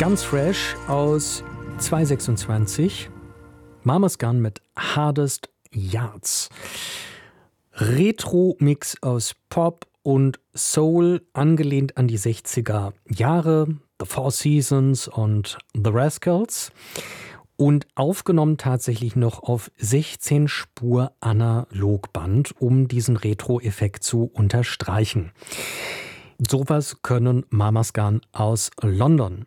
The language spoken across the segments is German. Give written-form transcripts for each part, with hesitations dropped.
Ganz fresh aus 2026. Mama's Gun mit Hardest Yards. Retro-Mix aus Pop und Soul, angelehnt an die 60er Jahre, The Four Seasons und The Rascals. Und aufgenommen tatsächlich noch auf 16 Spur Analogband, um diesen Retro-Effekt zu unterstreichen. Sowas können Mama's Gun aus London.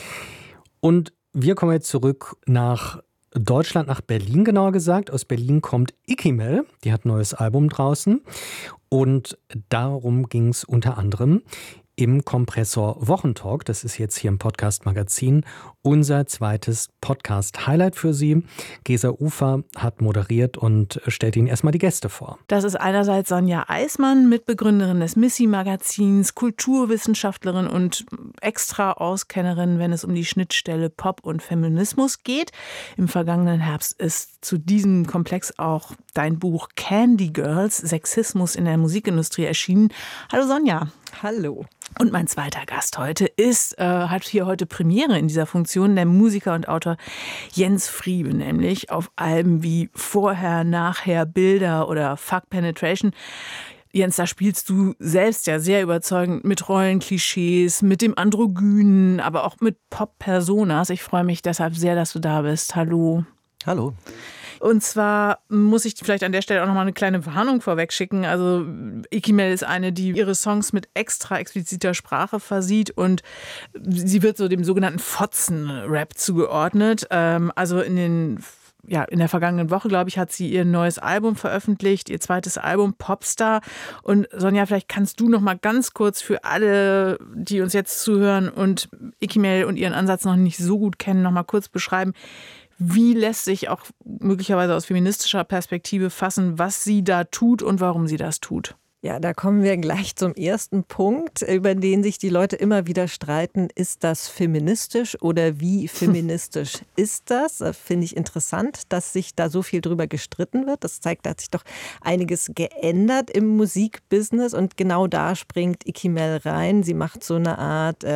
Und wir kommen jetzt zurück nach Deutschland, nach Berlin genauer gesagt. Aus Berlin kommt Ikimel, die hat ein neues Album draußen. Und darum ging es unter anderem im Kompressor Wochentalk. Das ist jetzt hier im Podcast-Magazin unser zweites Podcast-Highlight für Sie. Gesa Ufer hat moderiert und stellt Ihnen erstmal die Gäste vor. Das ist einerseits Sonja Eismann, Mitbegründerin des Missy-Magazins, Kulturwissenschaftlerin und Extra-Auskennerin, wenn es um die Schnittstelle Pop und Feminismus geht. Im vergangenen Herbst ist zu diesem Komplex auch dein Buch Candy Girls, Sexismus in der Musikindustrie erschienen. Hallo Sonja. Hallo. Und mein zweiter Gast heute hat hier heute Premiere in dieser Funktion, der Musiker und Autor Jens Friebe, nämlich auf Alben wie Vorher, Nachher, Bilder oder Fuck Penetration. Jens, da spielst du selbst ja sehr überzeugend mit Rollenklischees, mit dem Androgynen, aber auch mit Pop-Personas. Ich freue mich deshalb sehr, dass du da bist. Hallo. Hallo. Und zwar muss ich vielleicht an der Stelle auch nochmal eine kleine Warnung vorweg schicken. Also Ikimel ist eine, die ihre Songs mit extra expliziter Sprache versieht und sie wird so dem sogenannten Fotzen-Rap zugeordnet. Also in der vergangenen Woche, glaube ich, hat sie ihr neues Album veröffentlicht, ihr zweites Album Popstar. Und Sonja, vielleicht kannst du noch mal ganz kurz für alle, die uns jetzt zuhören und Ikimel und ihren Ansatz noch nicht so gut kennen, noch mal kurz beschreiben, wie lässt sich auch möglicherweise aus feministischer Perspektive fassen, was sie da tut und warum sie das tut? Ja, da kommen wir gleich zum ersten Punkt, über den sich die Leute immer wieder streiten. Ist das feministisch oder wie feministisch ist das? Finde ich interessant, dass sich da so viel drüber gestritten wird. Das zeigt, da hat sich doch einiges geändert im Musikbusiness und genau da springt Ikimel rein. Sie macht so eine Art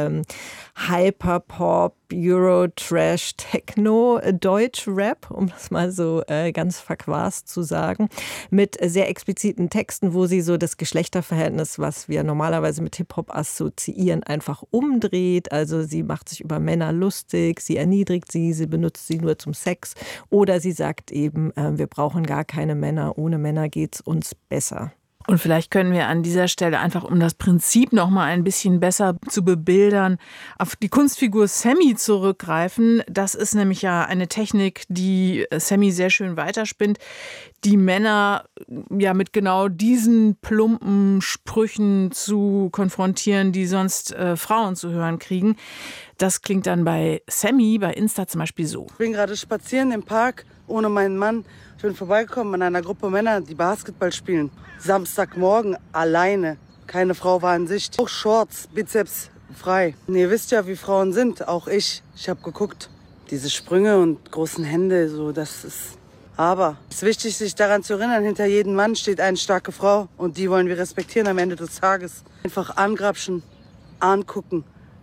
Hyperpop, Euro-Trash, Techno, Deutsch-Rap, um das mal so ganz verquast zu sagen, mit sehr expliziten Texten, wo sie so das Geschlechterverhältnis, was wir normalerweise mit Hip-Hop assoziieren, einfach umdreht. Also sie macht sich über Männer lustig, sie erniedrigt sie benutzt sie nur zum Sex oder sie sagt eben, wir brauchen gar keine Männer, ohne Männer geht's uns besser. Und vielleicht können wir an dieser Stelle einfach, um das Prinzip noch mal ein bisschen besser zu bebildern, auf die Kunstfigur Sammy zurückgreifen. Das ist nämlich ja eine Technik, die Sammy sehr schön weiterspinnt, die Männer ja mit genau diesen plumpen Sprüchen zu konfrontieren, die sonst Frauen zu hören kriegen. Das klingt dann bei Sammy, bei Insta zum Beispiel so. Ich bin gerade spazieren im Park ohne meinen Mann. Ich bin vorbeigekommen an einer Gruppe Männer, die Basketball spielen. Samstagmorgen alleine. Keine Frau war in Sicht. Auch Shorts, Bizeps frei. Und ihr wisst ja, wie Frauen sind. Auch ich. Ich habe geguckt. Diese Sprünge und großen Hände, so, das ist... Aber es ist wichtig, sich daran zu erinnern, hinter jedem Mann steht eine starke Frau. Und die wollen wir respektieren am Ende des Tages. Einfach angrapschen, angucken.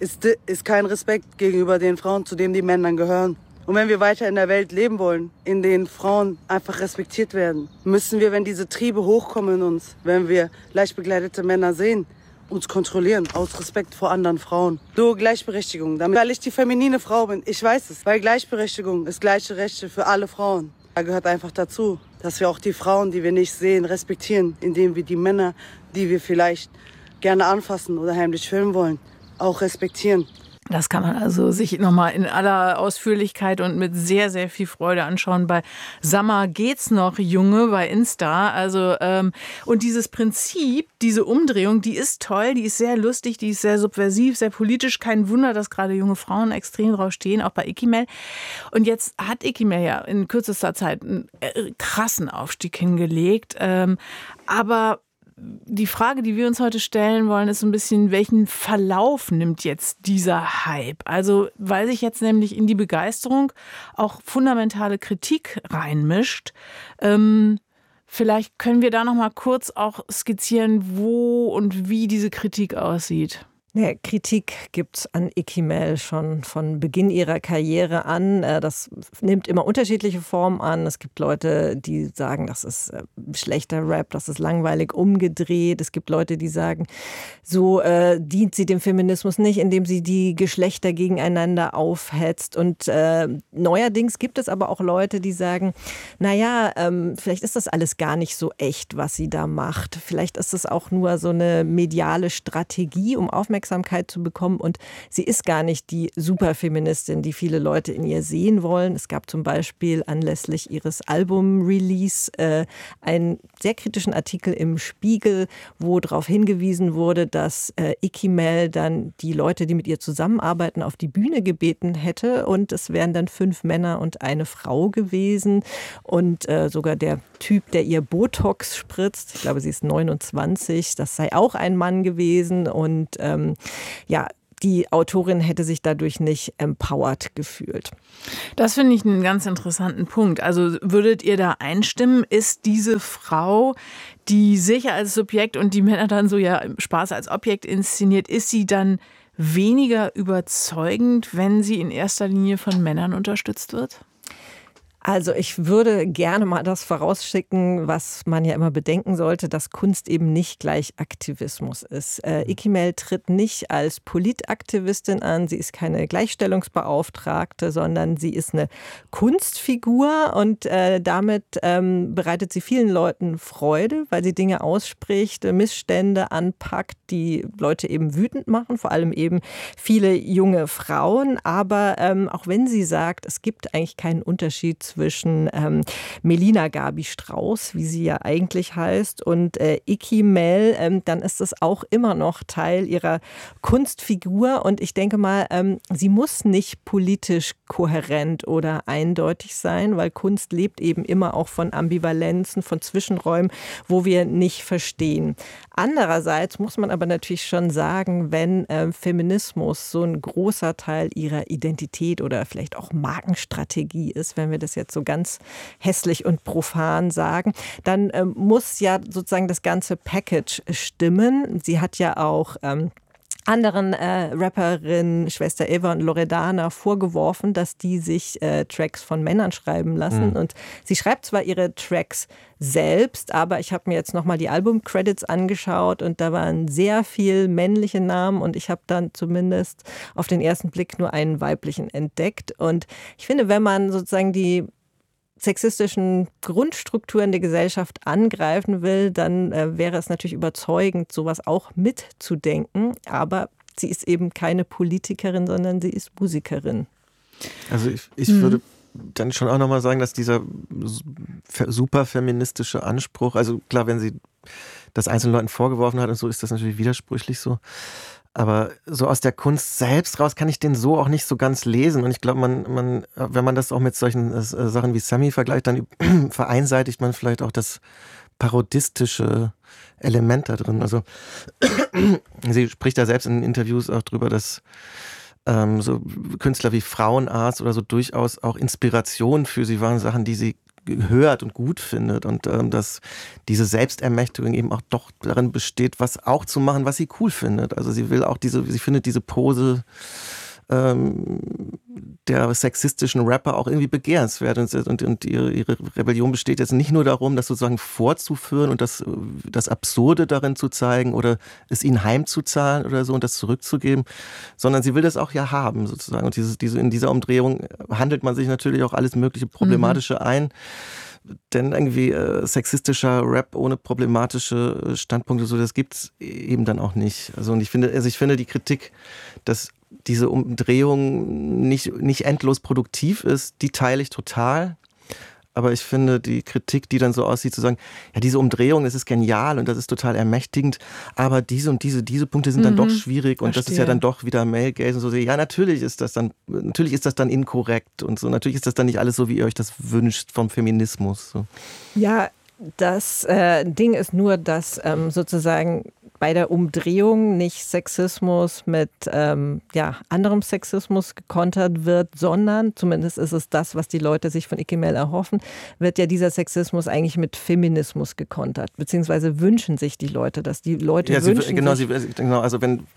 Ist kein Respekt gegenüber den Frauen, zu denen die Männer gehören. Und wenn wir weiter in der Welt leben wollen, in denen Frauen einfach respektiert werden, müssen wir, wenn diese Triebe hochkommen in uns, wenn wir leicht bekleidete Männer sehen, uns kontrollieren, aus Respekt vor anderen Frauen. So, Gleichberechtigung, weil ich die feminine Frau bin, ich weiß es. Weil Gleichberechtigung ist gleiche Rechte für alle Frauen. Da gehört einfach dazu, dass wir auch die Frauen, die wir nicht sehen, respektieren, indem wir die Männer, die wir vielleicht gerne anfassen oder heimlich filmen wollen, auch respektieren. Das kann man also sich nochmal in aller Ausführlichkeit und mit sehr, sehr viel Freude anschauen bei Summer geht's noch, Junge, bei Insta. Also, und dieses Prinzip, diese Umdrehung, die ist toll, die ist sehr lustig, die ist sehr subversiv, sehr politisch. Kein Wunder, dass gerade junge Frauen extrem drauf stehen, auch bei Ikimel. Und jetzt hat Ikimel ja in kürzester Zeit einen krassen Aufstieg hingelegt. Aber die Frage, die wir uns heute stellen wollen, ist so ein bisschen, welchen Verlauf nimmt jetzt dieser Hype? Also, weil sich jetzt nämlich in die Begeisterung auch fundamentale Kritik reinmischt. Vielleicht können wir da noch mal kurz auch skizzieren, wo und wie diese Kritik aussieht. Ja, Kritik gibt es an Ikey Mel schon von Beginn ihrer Karriere an. Das nimmt immer unterschiedliche Formen an. Es gibt Leute, die sagen, das ist schlechter Rap, das ist langweilig umgedreht. Es gibt Leute, die sagen, so dient sie dem Feminismus nicht, indem sie die Geschlechter gegeneinander aufhetzt. Und neuerdings gibt es aber auch Leute, die sagen, naja, vielleicht ist das alles gar nicht so echt, was sie da macht. Vielleicht ist es auch nur so eine mediale Strategie, um Aufmerksamkeit zu bekommen. Und sie ist gar nicht die Superfeministin, die viele Leute in ihr sehen wollen. Es gab zum Beispiel anlässlich ihres Album-Release einen sehr kritischen Artikel im Spiegel, wo darauf hingewiesen wurde, dass Ikey Mel dann die Leute, die mit ihr zusammenarbeiten, auf die Bühne gebeten hätte. Und es wären dann 5 Männer und eine Frau gewesen. Und sogar der Typ, der ihr Botox spritzt, ich glaube, sie ist 29, das sei auch ein Mann gewesen. Und die Autorin hätte sich dadurch nicht empowered gefühlt. Das finde ich einen ganz interessanten Punkt. Also würdet ihr da einstimmen, ist diese Frau, die sich als Subjekt und die Männer dann so Spaß als Objekt inszeniert, ist sie dann weniger überzeugend, wenn sie in erster Linie von Männern unterstützt wird? Also ich würde gerne mal das vorausschicken, was man ja immer bedenken sollte, dass Kunst eben nicht gleich Aktivismus ist. Ikey Mel tritt nicht als Politaktivistin an, sie ist keine Gleichstellungsbeauftragte, sondern sie ist eine Kunstfigur und damit bereitet sie vielen Leuten Freude, weil sie Dinge ausspricht, Missstände anpackt, die Leute eben wütend machen, vor allem eben viele junge Frauen. Aber auch wenn sie sagt, es gibt eigentlich keinen Unterschied zwischen Melina Gabi Strauß, wie sie ja eigentlich heißt, und Ikey Mel, dann ist es auch immer noch Teil ihrer Kunstfigur. Und ich denke mal, sie muss nicht politisch kohärent oder eindeutig sein, weil Kunst lebt eben immer auch von Ambivalenzen, von Zwischenräumen, wo wir nicht verstehen. Andererseits muss man aber natürlich schon sagen, wenn Feminismus so ein großer Teil ihrer Identität oder vielleicht auch Markenstrategie ist, wenn wir das jetzt so ganz hässlich und profan sagen, dann muss ja sozusagen das ganze Package stimmen. Sie hat ja auch anderen Rapperinnen, Schwester Eva und Loredana, vorgeworfen, dass die sich Tracks von Männern schreiben lassen. Und sie schreibt zwar ihre Tracks selbst, aber ich habe mir jetzt nochmal die Album-Credits angeschaut und da waren sehr viel männliche Namen und ich habe dann zumindest auf den ersten Blick nur einen weiblichen entdeckt. Und ich finde, wenn man sozusagen die sexistischen Grundstrukturen der Gesellschaft angreifen will, dann wäre es natürlich überzeugend, sowas auch mitzudenken. Aber sie ist eben keine Politikerin, sondern sie ist Musikerin. Also ich würde dann schon auch nochmal sagen, dass dieser super feministische Anspruch, also klar, wenn sie das einzelnen Leuten vorgeworfen hat und so, ist das natürlich widersprüchlich so. Aber so aus der Kunst selbst raus kann ich den so auch nicht so ganz lesen. Und ich glaube, wenn man das auch mit solchen Sachen wie Sammy vergleicht, dann vereinseitigt man vielleicht auch das parodistische Element da drin. Also sie spricht da selbst in Interviews auch drüber, dass so Künstler wie Frauenarzt oder so durchaus auch Inspiration für sie waren, Sachen, die sie hört und gut findet und dass diese Selbstermächtigung eben auch doch darin besteht, was auch zu machen, was sie cool findet. Also sie will auch sie findet diese Pose der sexistischen Rapper auch irgendwie begehrenswert und ihre Rebellion besteht jetzt nicht nur darum, das sozusagen vorzuführen und das Absurde darin zu zeigen oder es ihnen heimzuzahlen oder so und das zurückzugeben, sondern sie will das auch ja haben sozusagen und in dieser Umdrehung handelt man sich natürlich auch alles mögliche Problematische ein. Denn irgendwie sexistischer Rap ohne problematische Standpunkte, so das gibt's eben dann auch nicht. Also und ich finde die Kritik, dass diese Umdrehung nicht endlos produktiv ist, die teile ich total. Aber ich finde die Kritik, die dann so aussieht, zu sagen, ja, diese Umdrehung, das ist genial und das ist total ermächtigend, aber diese und diese Punkte sind dann doch schwierig und das ist ja dann doch wieder Male Gaze und so. Ja, natürlich ist das dann inkorrekt und so. Natürlich ist das dann nicht alles so, wie ihr euch das wünscht vom Feminismus. So. Ja, das Ding ist nur, dass sozusagen bei der Umdrehung nicht Sexismus mit anderem Sexismus gekontert wird, sondern, zumindest ist es das, was die Leute sich von Ikey Mel erhoffen, wird ja dieser Sexismus eigentlich mit Feminismus gekontert, beziehungsweise wünschen sich die Leute, dass die Leute wünschen sich... Genau, also wenn...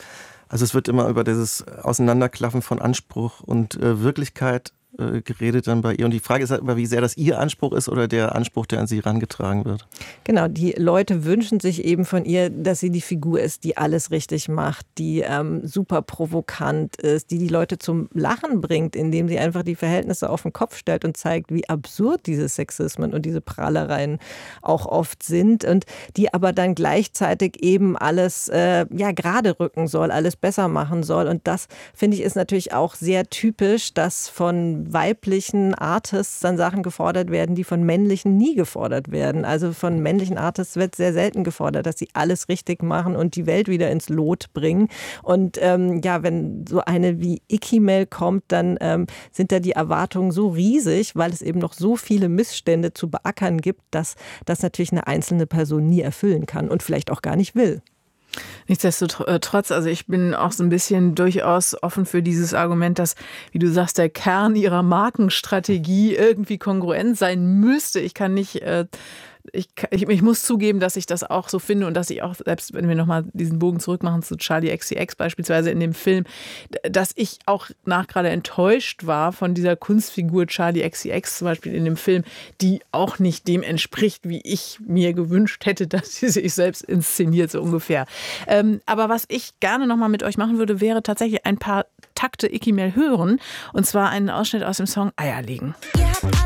Also es wird immer über dieses Auseinanderklaffen von Anspruch und Wirklichkeit geredet dann bei ihr. Und die Frage ist halt immer, wie sehr das ihr Anspruch ist oder der Anspruch, der an sie herangetragen wird. Genau, die Leute wünschen sich eben von ihr, dass sie die Figur ist, die alles richtig macht, die super provokant ist, die Leute zum Lachen bringt, indem sie einfach die Verhältnisse auf den Kopf stellt und zeigt, wie absurd diese Sexismen und diese Prahlereien auch oft sind und die aber dann gleichzeitig eben alles gerade rücken soll, alles besser machen soll. Und das, finde ich, ist natürlich auch sehr typisch, dass von weiblichen Artists dann Sachen gefordert werden, die von männlichen nie gefordert werden. Also von männlichen Artists wird sehr selten gefordert, dass sie alles richtig machen und die Welt wieder ins Lot bringen. Und wenn so eine wie Ikimel kommt, dann sind da die Erwartungen so riesig, weil es eben noch so viele Missstände zu beackern gibt, dass das natürlich eine einzelne Person nie erfüllen kann und vielleicht auch gar nicht will. Nichtsdestotrotz, also ich bin auch so ein bisschen durchaus offen für dieses Argument, dass, wie du sagst, der Kern ihrer Markenstrategie irgendwie kongruent sein müsste. Ich kann nicht... Ich muss zugeben, dass ich das auch so finde und dass ich auch, selbst wenn wir nochmal diesen Bogen zurückmachen zu Charli XCX beispielsweise in dem Film, dass ich auch gerade enttäuscht war von dieser Kunstfigur Charli XCX zum Beispiel in dem Film, die auch nicht dem entspricht, wie ich mir gewünscht hätte, dass sie sich selbst inszeniert, so ungefähr. Aber was ich gerne nochmal mit euch machen würde, wäre tatsächlich ein paar Takte Ikimel hören und zwar einen Ausschnitt aus dem Song Eierlegen.